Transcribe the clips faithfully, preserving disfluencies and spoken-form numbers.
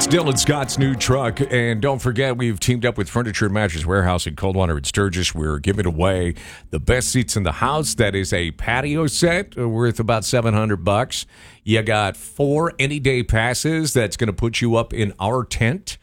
It's Dylan Scott's new truck. And don't forget, we've teamed up with Furniture and Mattress Warehouse in Coldwater and Sturgis. We're giving away the best seats in the house. That is a patio set worth about seven hundred bucks. You got four any-day passes. That's going to put you up in our tent.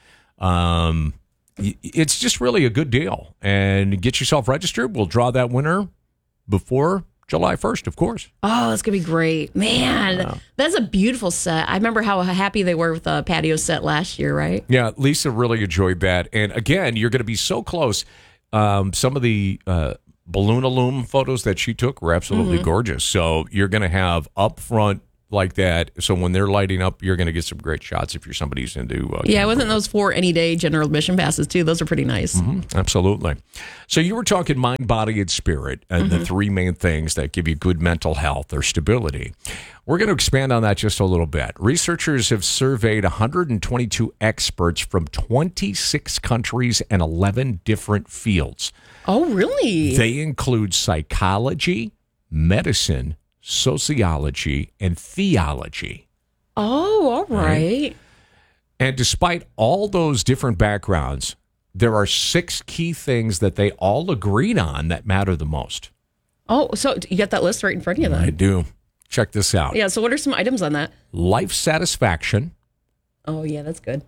Um, it's just really a good deal. And get yourself registered. We'll draw that winner before July first, of course. Oh, that's going to be great. Man, wow. That's a beautiful set. I remember how happy they were with the patio set last year, right? Yeah, Lisa really enjoyed that. And again, you're going to be so close. Um, some of the uh, balloon illume photos that she took were absolutely mm-hmm. gorgeous. So you're going to have up front like that. So when they're lighting up, you're going to get some great shots if you're somebody who's into uh, yeah, wasn't those four any-day general admission passes, too? Those are pretty nice. Mm-hmm. Absolutely. So you were talking mind, body, and spirit, and mm-hmm. the three main things that give you good mental health or stability. We're going to expand on that just a little bit. Researchers have surveyed one hundred twenty-two experts from twenty-six countries and eleven different fields. Oh, really? They include psychology, medicine, sociology, and theology. Oh, all right. right. And despite all those different backgrounds, there are six key things that they all agreed on that matter the most. Oh, so you got that list right in front of you then? I do. Check this out. Yeah, so what are some items on that? Life satisfaction. Oh, yeah, that's good.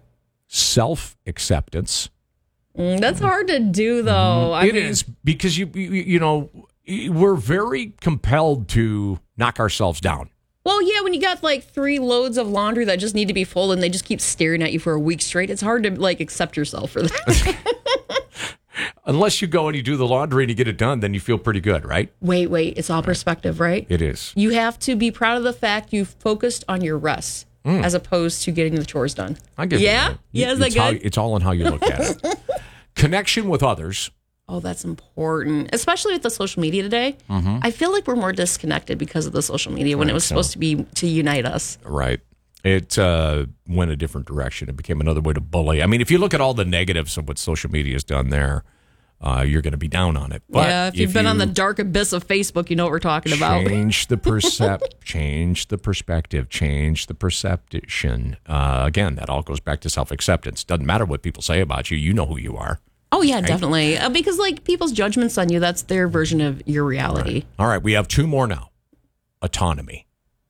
Self-acceptance. Mm, that's hard to do, though. Mm-hmm. I it mean, is, because, you, you you know, we're very compelled to knock ourselves down. Well, yeah, when you got like three loads of laundry that just need to be folded and they just keep staring at you for a week straight, it's hard to like accept yourself for that. Unless you go and you do the laundry and you get it done, then you feel pretty good, right? Wait, wait, it's all perspective, right? It is. You have to be proud of the fact you focused on your rest mm. as opposed to getting the chores done. I get yeah? it. Yeah, is that it's good? How, it's all in how you look at it. Connection with others. Oh, that's important, especially with the social media today. Mm-hmm. I feel like we're more disconnected because of the social media when it was so. supposed to be to unite us. Right. It uh, went a different direction. It became another way to bully. I mean, if you look at all the negatives of what social media has done there, uh, you're going to be down on it. But yeah, if you've if been you on the dark abyss of Facebook, you know what we're talking about. Change the percep- change the perspective, change the perception. Uh, again, that all goes back to self-acceptance. Doesn't matter what people say about you. You know who you are. Oh, yeah, right? Definitely. Uh, because, like, people's judgments on you, that's their version of your reality. Right. All right, we have two more now. Autonomy.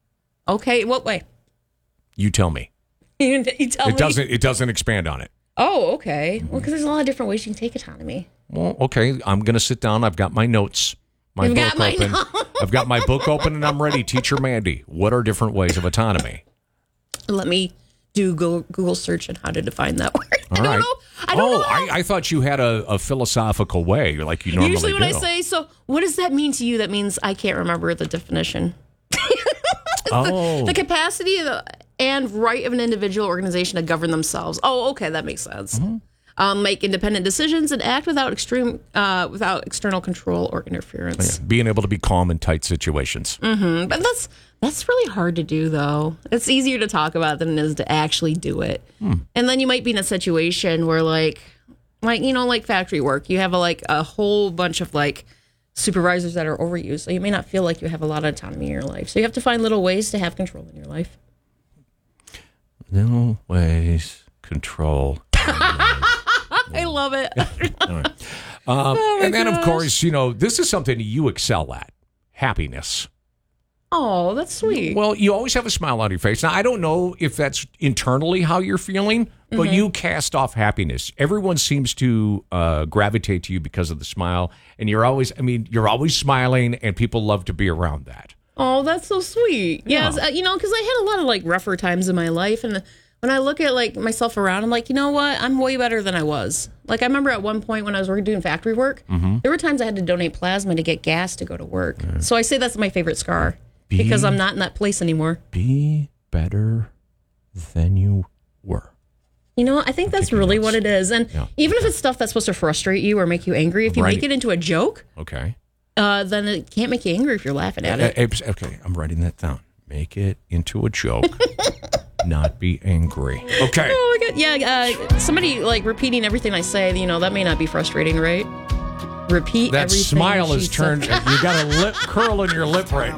Okay, what way? You tell me. you, you tell it me? Doesn't, it doesn't expand on it. Oh, okay. Well, because there's a lot of different ways you can take autonomy. Well, okay, I'm going to sit down. I've got my notes. My You've book got my open. notes. I've got my book open and I'm ready. Teacher Mandy, what are different ways of autonomy? Let me do Google, Google search on how to define that word. All I right. don't know. I don't oh, know. I, I thought you had a, a philosophical way, like you normally do. Usually when do. I say, so what does that mean to you? That means I can't remember the definition. oh. the, the capacity of the, and right of an individual organization to govern themselves. Oh, okay, that makes sense. Mm-hmm. Um, make independent decisions and act without extreme, uh, without external control or interference. Yeah, being able to be calm in tight situations. Mm-hmm. But that's that's really hard to do, though. It's easier to talk about than it is to actually do it. Hmm. And then you might be in a situation where, like, like you know, like factory work, you have a, like a whole bunch of like supervisors that are over you, so you may not feel like you have a lot of autonomy in your life. So you have to find little ways to have control in your life. Little ways, control. I love it. All right. um, oh and then, gosh. Of course, you know, this is something you excel at. Happiness. Oh, that's sweet. Well, you always have a smile on your face. Now, I don't know if that's internally how you're feeling, but mm-hmm. you cast off happiness. Everyone seems to uh, gravitate to you because of the smile. And you're always, I mean, you're always smiling, and people love to be around that. Oh, that's so sweet. Yeah. Yes, uh, you know, because I had a lot of, like, rougher times in my life, and when I look at, like, myself around, I'm like, you know what? I'm way better than I was. Like, I remember at one point when I was working doing factory work, mm-hmm. there were times I had to donate plasma to get gas to go to work. Yeah. So I say that's my favorite scar be, because I'm not in that place anymore. Be better than you were. You know, I think that's really what it is. And yeah. even okay. if it's stuff that's supposed to frustrate you or make you angry, if you right. make it into a joke, okay, uh, then it can't make you angry if you're laughing at it. Uh, okay, I'm writing that down. Make it into a joke. Not be angry. Okay. Oh my God. Yeah. Uh, somebody like repeating everything I say, you know, that may not be frustrating, right? Repeat that everything. That smile is turned. You got a lip curl in your lip right